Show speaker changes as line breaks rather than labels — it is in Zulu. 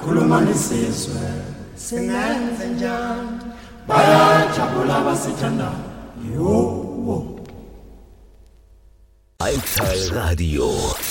khuluma nesizwe singenze njani bayajabula abasithanda yo
Lifestyle Radio